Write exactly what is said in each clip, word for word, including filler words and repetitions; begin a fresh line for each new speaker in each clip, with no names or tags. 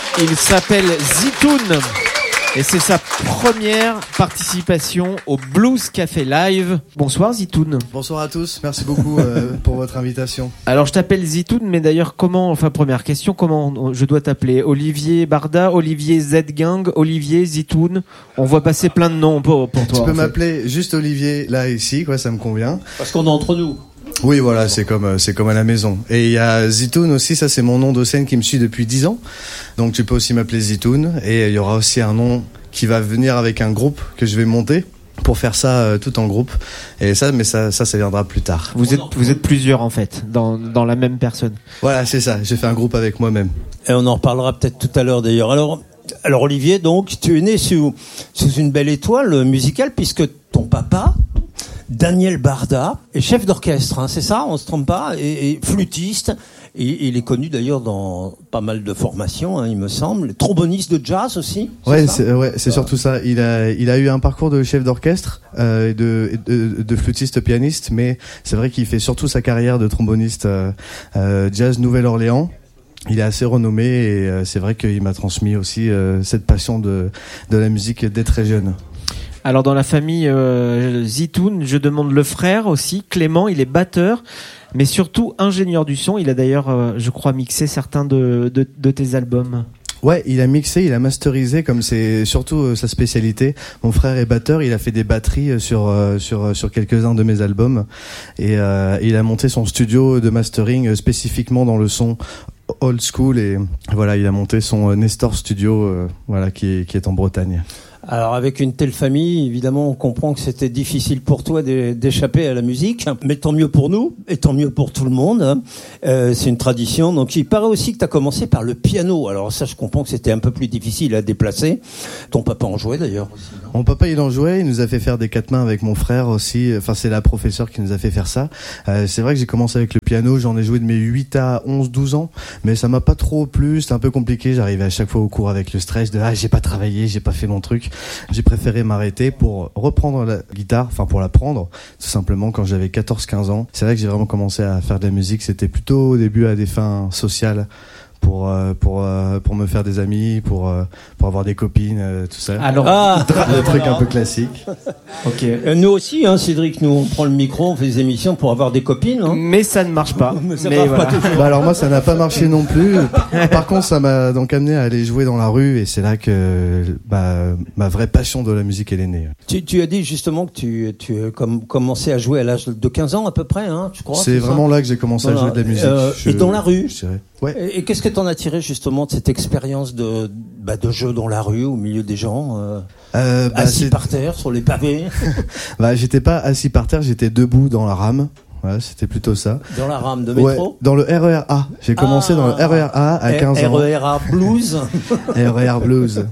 Il s'appelle Zitoun et c'est sa première participation au Blues Café Live. Bonsoir Zitoun.
Bonsoir à tous, merci beaucoup euh, pour votre invitation.
Alors je t'appelle Zitoun, mais d'ailleurs comment, enfin première question, comment je dois t'appeler? Olivier Barda, Olivier Z-Gang, Olivier Zitoun? On voit passer plein de noms pour, pour toi.
Tu peux m'appeler juste Olivier là ici, quoi, ça me convient.
Parce qu'on est entre nous.
Oui, voilà, c'est comme c'est comme à la maison. Et il y a Zitoun aussi, ça c'est mon nom de scène qui me suit depuis dix ans. Donc tu peux aussi m'appeler Zitoun. Et il y aura aussi un nom qui va venir avec un groupe que je vais monter pour faire ça euh, tout en groupe. Et ça, mais ça, ça, ça viendra plus tard.
Vous êtes vous êtes plusieurs en fait dans dans la même personne.
Voilà, c'est ça. J'ai fait un groupe avec moi-même.
Et on en reparlera peut-être tout à l'heure d'ailleurs. Alors, alors Olivier, donc tu es né sous sous une belle étoile musicale puisque ton papa, Daniel Barda, est chef d'orchestre, hein, c'est ça, on se trompe pas, et, et flûtiste, et, et il est connu d'ailleurs dans pas mal de formations, hein, il me semble, tromboniste de jazz aussi. C'est
ouais,
ça
c'est, ouais, c'est surtout ça. Il a, il a eu un parcours de chef d'orchestre euh, et de, de, de flûtiste pianiste, mais c'est vrai qu'il fait surtout sa carrière de tromboniste euh, euh, jazz Nouvelle-Orléans. Il est assez renommé et euh, c'est vrai qu'il m'a transmis aussi euh, cette passion de, de la musique dès très jeune.
Alors dans la famille euh, Zitoun, je demande le frère aussi, Clément, il est batteur, mais surtout ingénieur du son. Il a d'ailleurs, euh, je crois, mixé certains de, de, de tes albums.
Ouais, il a mixé, il a masterisé, comme c'est surtout euh, sa spécialité. Mon frère est batteur, il a fait des batteries sur euh, sur sur quelques-uns de mes albums et euh, il a monté son studio de mastering euh, spécifiquement dans le son old school et voilà, il a monté son euh, Nestor Studio, euh, voilà, qui est qui est en Bretagne.
Alors avec une telle famille, évidemment, on comprend que c'était difficile pour toi d'échapper à la musique, mais tant mieux pour nous et tant mieux pour tout le monde. Euh, c'est une tradition. Donc il paraît aussi que tu as commencé par le piano. Alors ça, je comprends que c'était un peu plus difficile à déplacer. Ton papa en jouait d'ailleurs aussi.
Mon papa, il en jouait, il nous a fait faire des quatre mains avec mon frère aussi. Enfin, c'est la professeure qui nous a fait faire ça. Euh, c'est vrai que j'ai commencé avec le piano, j'en ai joué de mes huit à onze, douze ans, mais ça m'a pas trop plu, c'était un peu compliqué. J'arrivais à chaque fois au cours avec le stress de ah, j'ai pas travaillé, j'ai pas fait mon truc. J'ai préféré m'arrêter pour reprendre la guitare, enfin pour l'apprendre, tout simplement quand j'avais quatorze quinze ans. C'est là que j'ai vraiment commencé à faire de la musique, c'était plutôt au début à des fins sociales. Pour euh, pour euh, pour me faire des amis, pour euh, pour avoir des copines, euh, tout ça.
Alors,
ah,
le truc un peu classique.
Ok.
Euh, nous aussi, hein, Cédric, nous on prend le micro, on fait des émissions pour avoir des copines. Hein.
Mais ça ne marche pas.
Mais ça
Mais
marche
voilà.
pas toujours.
Bah alors moi ça n'a pas marché non plus. Par contre ça m'a donc amené à aller jouer dans la rue et c'est là que bah, ma vraie passion de la musique elle est née.
Tu, tu as dit justement que tu tu as com- commencé à jouer à l'âge de quinze ans à peu près, hein, je crois.
C'est, c'est vraiment ça là que j'ai commencé
voilà.
à jouer de la musique.
Euh,
je,
et dans la rue.
Je dirais. Ouais.
Et, et qu'est-ce que t'en as tiré justement de cette expérience de bah, de jeu dans la rue au milieu des gens, euh,
euh, bah,
assis
c'est...
par terre sur les pavés?
Bah j'étais pas assis par terre, j'étais debout dans la rame. Voilà, c'était plutôt ça.
Dans la rame de métro.
Ouais, dans le R E R A. J'ai commencé ah, dans le R E R A à quinze ans.
R E R A Blues.
R E R Blues.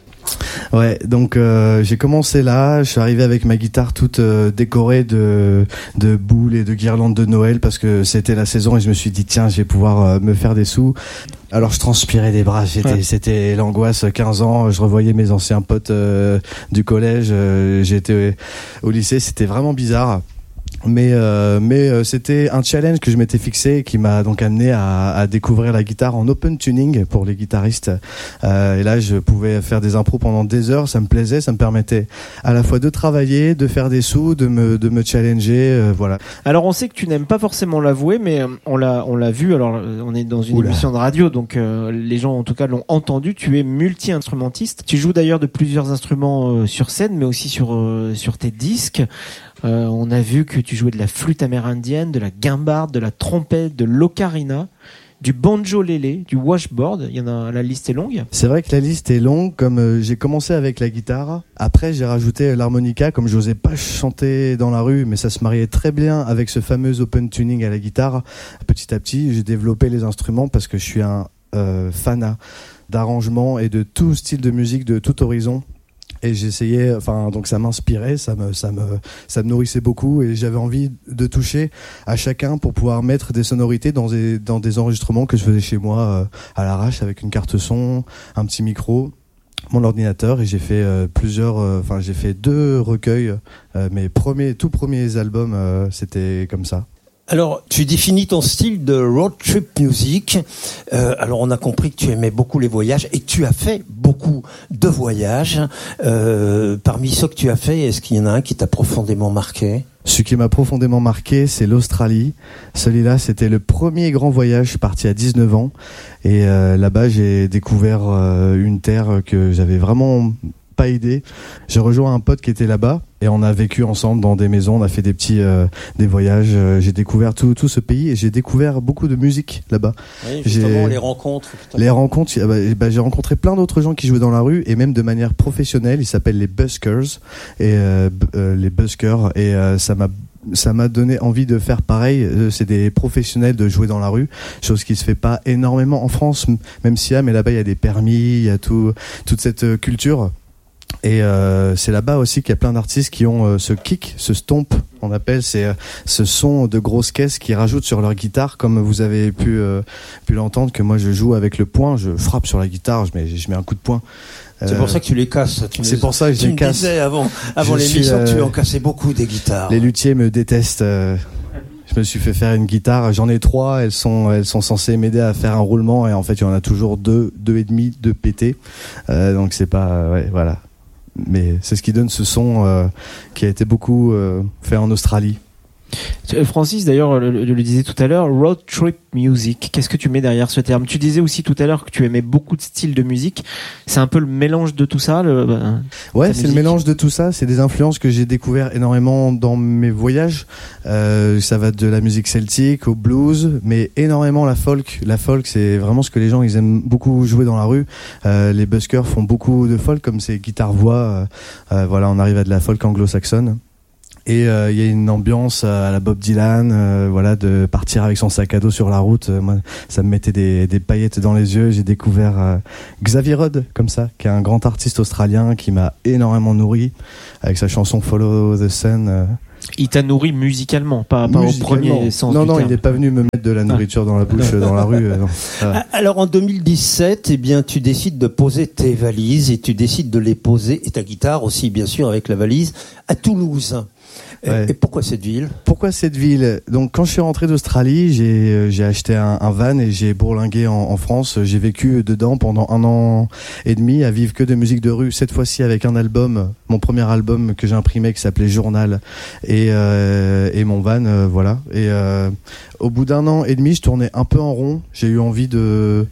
Ouais, donc euh, j'ai commencé là, je suis arrivé avec ma guitare toute euh, décorée de de boules et de guirlandes de Noël parce que c'était la saison et je me suis dit tiens, je vais pouvoir euh, me faire des sous. Alors je transpirais des bras, j'étais, ouais. C'était l'angoisse, quinze ans, je revoyais mes anciens potes euh, du collège, euh, j'étais au lycée, c'était vraiment bizarre. Mais euh, mais euh, c'était un challenge que je m'étais fixé et qui m'a donc amené à, à découvrir la guitare en open tuning pour les guitaristes. Euh, et là, je pouvais faire des impros pendant des heures, ça me plaisait, ça me permettait à la fois de travailler, de faire des sous, de me de me challenger, euh, voilà.
Alors on sait que tu n'aimes pas forcément l'avouer, mais on l'a on l'a vu. Alors on est dans une Oula. émission de radio, donc euh, les gens en tout cas l'ont entendu. Tu es multi-instrumentiste. Tu joues d'ailleurs de plusieurs instruments euh, sur scène, mais aussi sur euh, sur tes disques. Euh, on a vu que tu jouais de la flûte amérindienne, de la guimbarde, de la trompette, de l'ocarina, du banjo-lélé, du washboard. Il y en a, la liste est longue.
C'est vrai que la liste est longue. Comme euh, j'ai commencé avec la guitare, après j'ai rajouté l'harmonica. Comme j'osais pas chanter dans la rue, mais ça se mariait très bien avec ce fameux open tuning à la guitare. Petit à petit, j'ai développé les instruments parce que je suis un euh, fanat d'arrangement et de tout style de musique, de tout horizon. Et j'essayais, enfin, donc ça m'inspirait, ça me, ça me, ça me nourrissait beaucoup et j'avais envie de toucher à chacun pour pouvoir mettre des sonorités dans des, dans des enregistrements que je faisais chez moi, euh, à l'arrache avec une carte son, un petit micro, mon ordinateur et j'ai fait euh, plusieurs, enfin, euh, j'ai fait deux recueils, euh, mes premiers, tout premiers albums, euh, c'était comme ça.
Alors, tu définis ton style de road trip music. Euh, alors, on a compris que tu aimais beaucoup les voyages et que tu as fait beaucoup de voyages. Euh, parmi ceux que tu as fait, est-ce qu'il y en a un qui t'a profondément marqué ?
Ce qui m'a profondément marqué, c'est l'Australie. Celui-là, c'était le premier grand voyage. Je suis parti à dix-neuf ans. Et euh, là-bas, j'ai découvert euh, une terre que j'avais vraiment pas idée. J'ai rejoint un pote qui était là-bas. Et on a vécu ensemble dans des maisons, on a fait des petits euh, des voyages. Euh, j'ai découvert tout tout ce pays et j'ai découvert beaucoup de musique là-bas.
Oui, justement, j'ai... les rencontres.
Les rencontres. Bah, bah, j'ai rencontré plein d'autres gens qui jouaient dans la rue et même de manière professionnelle. Ils s'appellent les buskers et euh, b- euh, les buskers et euh, ça m'a ça m'a donné envie de faire pareil. C'est des professionnels de jouer dans la rue, chose qui se fait pas énormément en France, même s'il y a, mais là-bas il y a des permis, il y a tout toute cette culture. Et euh, c'est là-bas aussi qu'il y a plein d'artistes qui ont euh, ce kick, ce stomp, on appelle, c'est euh, ce son de grosses caisses qu'ils rajoutent sur leur guitare, comme vous avez pu euh, pu l'entendre, que moi je joue avec le poing, je frappe sur la guitare, je mets je mets un coup de poing.
C'est euh, pour ça que tu les casses. Tu
c'est
les,
pour ça que je les casse.
Tu me disais avant, avant
je
l'émission
suis, euh,
que tu en cassais beaucoup des guitares.
Les luthiers me détestent. Euh, je me suis fait faire une guitare, j'en ai trois, elles sont elles sont censées m'aider à faire un roulement et en fait il y en a toujours deux, deux et demi, deux pétés. Euh, donc c'est pas, ouais, voilà. Mais c'est ce qui donne ce son euh, qui a été beaucoup euh, fait en Australie.
Francis, d'ailleurs, le, le, le disait tout à l'heure, road trip music. Qu'est-ce que tu mets derrière ce terme ? Tu disais aussi tout à l'heure que tu aimais beaucoup de styles de musique. C'est un peu le mélange de tout ça. Le, bah,
ouais, c'est musique. Le mélange de tout ça. C'est des influences que j'ai découvert énormément dans mes voyages. Euh, ça va de la musique celtique au blues, mais énormément la folk. La folk, c'est vraiment ce que les gens ils aiment beaucoup jouer dans la rue. Euh, les buskers font beaucoup de folk, comme c'est guitare-voix. Euh, euh, voilà, on arrive à de la folk anglo-saxonne. Et il euh, y a une ambiance à la Bob Dylan, euh, voilà, de partir avec son sac à dos sur la route. Euh, moi, ça me mettait des, des paillettes dans les yeux. J'ai découvert euh, Xavier Rudd, comme ça, qui est un grand artiste australien qui m'a énormément nourri avec sa chanson Follow the Sun. Euh.
Il t'a nourri musicalement, pas, pas musicalement. Au premier sens
non,
du
non,
terme.
il n'est pas venu me mettre de la nourriture ah. dans la bouche, dans la rue. Euh, non.
Ah. Alors en deux mille dix-sept, eh bien, tu décides de poser tes valises et tu décides de les poser, et ta guitare aussi, bien sûr, avec la valise, à Toulouse. Ouais. Et pourquoi cette ville ?
Pourquoi cette ville ? Donc quand je suis rentré d'Australie, j'ai j'ai acheté un, un van et j'ai bourlingué en, en France. J'ai vécu dedans pendant un an et demi à vivre que de musique de rue. Cette fois-ci avec un album, mon premier album que j'ai imprimé qui s'appelait Journal et euh, et mon van, euh, voilà. Et euh, au bout d'un an et demi, je tournais un peu en rond. J'ai eu envie de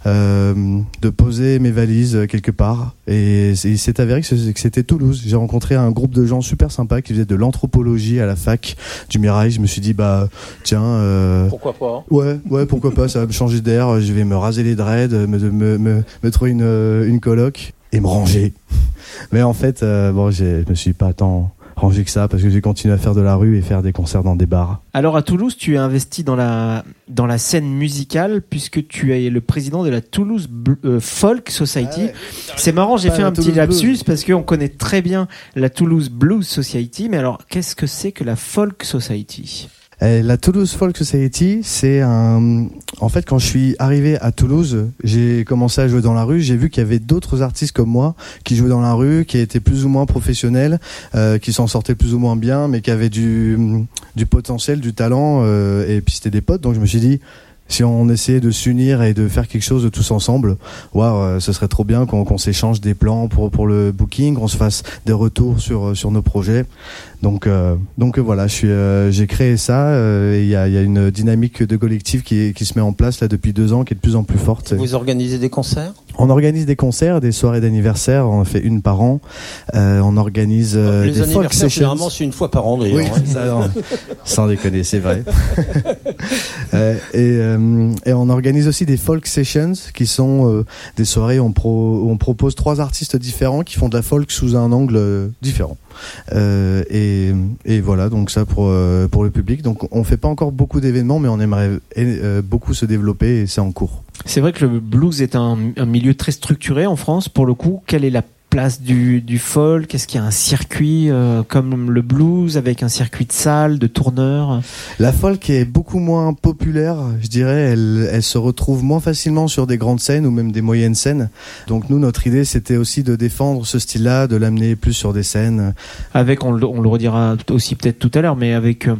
euh, de poser mes valises quelque part. Et il s'est avéré que c'était Toulouse. J'ai rencontré un groupe de gens super sympas qui faisaient de l'anthropologie à la fac du Mirail. Je me suis dit bah tiens. Euh,
pourquoi pas hein.
Ouais ouais pourquoi pas. Ça va me changer d'air. Je vais me raser les dreads, me me me, me trouver une une coloc et me ranger. Mais en fait euh, bon j'ai, je me suis pas tant rangé que ça parce que j'ai continué à faire de la rue et faire des concerts dans des bars.
Alors à Toulouse, tu es investi dans la dans la scène musicale puisque tu es le président de la Toulouse Bl- euh, Folk Society. Ah ouais. C'est marrant, j'ai pas fait un petit lapsus Blues. Parce qu'on connaît très bien la Toulouse Blues Society, mais alors qu'est-ce que c'est que la Folk Society ?
La Toulouse Folk Society, c'est un... En fait, quand je suis arrivé à Toulouse, j'ai commencé à jouer dans la rue. J'ai vu qu'il y avait d'autres artistes comme moi qui jouaient dans la rue, qui étaient plus ou moins professionnels, euh, qui s'en sortaient plus ou moins bien, mais qui avaient du, du potentiel, du talent. Euh, et puis c'était des potes, donc je me suis dit... Si on essayait de s'unir et de faire quelque chose de tous ensemble, waouh, ce serait trop bien qu'on, qu'on s'échange des plans pour pour le booking, qu'on se fasse des retours sur sur nos projets. Donc euh, donc voilà, je suis euh, j'ai créé ça. Euh, et il y a il y a une dynamique de collectif qui qui se met en place là depuis deux ans, qui est de plus en plus forte.
Vous organisez des concerts ?
On organise des concerts, des soirées d'anniversaire. On en fait une par an. Euh, on organise euh,
les
des folk sessions.
Généralement, c'est une fois par an d'ailleurs.
Oui, hein. ça, non, sans déconner, c'est vrai. euh, et euh, Et on organise aussi des folk sessions qui sont euh, des soirées où on, pro, où on propose trois artistes différents qui font de la folk sous un angle euh, différent. Euh, et, et voilà, donc ça pour euh, pour le public. Donc on fait pas encore beaucoup d'événements, mais on aimerait euh, beaucoup se développer et c'est en cours.
C'est vrai que le blues est un, un milieu très structuré en France. Pour le coup, quelle est la place du, du folk? Est-ce qu'il y a un circuit euh, comme le blues avec un circuit de salles, de tourneurs?
La folk est beaucoup moins populaire, je dirais. Elle, elle se retrouve moins facilement sur des grandes scènes ou même des moyennes scènes. Donc nous, notre idée, c'était aussi de défendre ce style-là, de l'amener plus sur des scènes.
Avec, on le, on le redira aussi peut-être tout à l'heure, mais avec euh,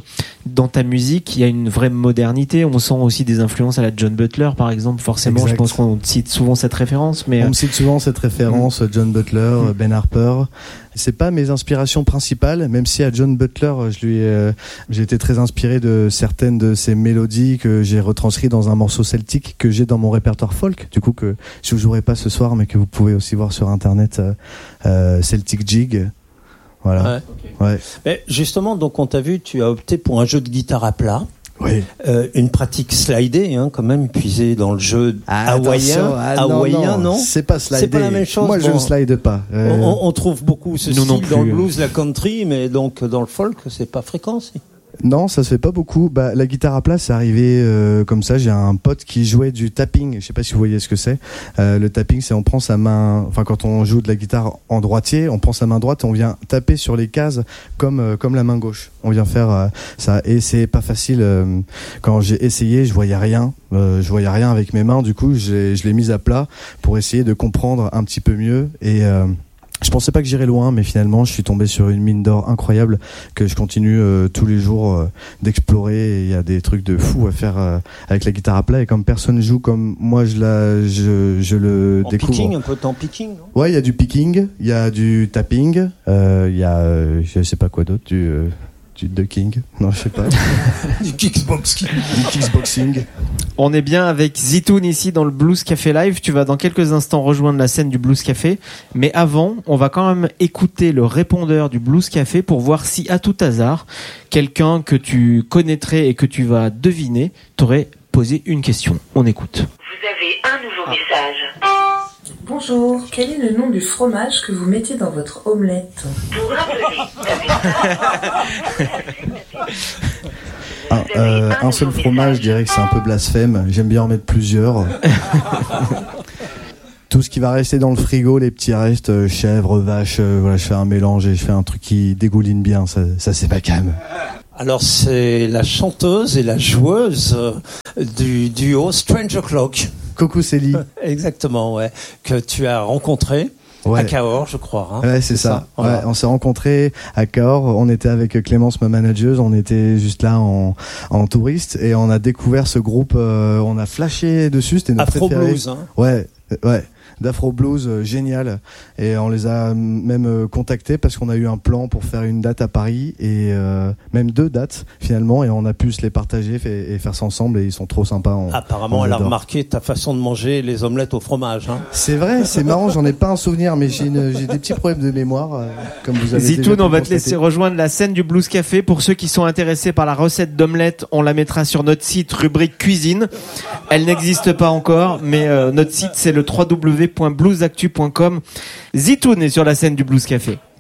dans ta musique, il y a une vraie modernité. On sent aussi des influences à la John Butler, par exemple. Forcément, exact. Je pense qu'on cite souvent cette référence. Mais
on me cite souvent cette référence, mmh. John Butler, mmh. Ben Harper. C'est pas mes inspirations principales, même si à John Butler, je lui, ai, j'ai été très inspiré de certaines de ses mélodies que j'ai retranscrites dans un morceau celtique que j'ai dans mon répertoire folk. Du coup, que je vous jouerai pas ce soir, mais que vous pouvez aussi voir sur internet, euh, Celtic Jig. Voilà.
Ouais. Okay. Ouais. Mais justement, donc on t'a vu, tu as opté pour un jeu de guitare à plat.
Oui.
Euh, une pratique slidée, hein, quand même, puisée dans le jeu ah, hawaïen.
Ah, hawaïen, non, non,
c'est
pas slidé.
C'est pas la même chose.
Moi,
bon,
je ne slide pas.
Euh... On, on trouve beaucoup ce
Nous
style dans le blues, la country, mais donc dans le folk, c'est pas fréquent, si.
Non, ça se fait pas beaucoup. Bah, la guitare à plat, c'est arrivé euh, comme ça. J'ai un pote qui jouait du tapping. Je sais pas si vous voyez ce que c'est. Euh, le tapping, c'est on prend sa main. Enfin, quand on joue de la guitare en droitier, on prend sa main droite et on vient taper sur les cases comme euh, comme la main gauche. On vient faire euh, ça et c'est pas facile. Euh, quand j'ai essayé, je voyais rien. Euh, je voyais rien avec mes mains. Du coup, j'ai, je l'ai mise à plat pour essayer de comprendre un petit peu mieux et euh, je pensais pas que j'irais loin, mais finalement, je suis tombé sur une mine d'or incroyable que je continue euh, tous les jours euh, d'explorer. Il y a des trucs de fou à faire euh, avec la guitare à plat. Et comme personne joue comme moi, je la, je, je le
en
découvre.
Picking, un peu en picking, non?
Ouais, il y a du picking, il y a du tapping, euh, il y a, euh, je sais pas quoi d'autre, du, euh, du ducking, non, je sais pas.
Du kickboxing.
Du kickboxing.
On est bien avec Zitoun ici dans le Blues Café Live. Tu vas dans quelques instants rejoindre la scène du Blues Café. Mais avant, on va quand même écouter le répondeur du Blues Café pour voir si, à tout hasard, quelqu'un que tu connaîtrais et que tu vas deviner t'aurait posé une question. On écoute.
Vous avez un nouveau message.
Bonjour, quel est le nom du fromage que vous mettez dans votre omelette?
Pour rappeler,
Un, euh, un seul fromage, je dirais que c'est un peu blasphème. J'aime bien en mettre plusieurs. Tout ce qui va rester dans le frigo, les petits restes, euh, chèvre, vache, euh, voilà, je fais un mélange et je fais un truc qui dégouline bien. Ça, ça c'est pas calme.
Alors c'est la chanteuse et la joueuse du duo Stranger Clock.
Coucou Célie.
Exactement, ouais, que tu as rencontré. Ouais. À Cahors, je crois. Hein.
Ouais, c'est, c'est ça. ça. Voilà. Ouais, on s'est rencontrés à Cahors. On était avec Clémence, ma manageuse. On était juste là en, en touriste et on a découvert ce groupe. Euh, on a flashé dessus. C'était notre
Afro
préféré.
Blues. Hein.
Ouais, ouais. D'Afro Blues, euh, génial. Et on les a même euh, contactés parce qu'on a eu un plan pour faire une date à Paris et euh, même deux dates finalement. Et on a pu se les partager et, et faire ça ensemble. Et ils sont trop sympas. On,
Apparemment,
on
elle
adore.
a remarqué ta façon de manger les omelettes au fromage. Hein.
C'est vrai, c'est marrant. J'en ai pas un souvenir, mais j'ai, une, j'ai des petits problèmes de mémoire, euh, comme vous avez
Zitoun,
déjà
on va
constater.
te laisser rejoindre la scène du Blues Café. Pour ceux qui sont intéressés par la recette d'omelette, on la mettra sur notre site rubrique cuisine. Elle n'existe pas encore, mais euh, notre site c'est le w w w point blues actu point com. Zitoun est sur la scène du Blues Café.